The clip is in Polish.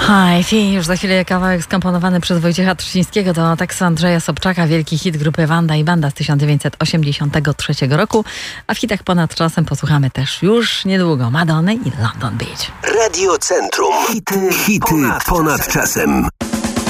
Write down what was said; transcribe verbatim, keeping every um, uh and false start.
Hi-Fi, już za chwilę kawałek skomponowany przez Wojciecha Trzcińskiego do tekstu Andrzeja Sobczaka, wielki hit grupy Wanda i Banda z tysiąc dziewięćset osiemdziesiątego trzeciego roku, a w hitach ponad czasem posłuchamy też już niedługo Madonny i London Beach. Radio Centrum. Hity, hity ponad czasem.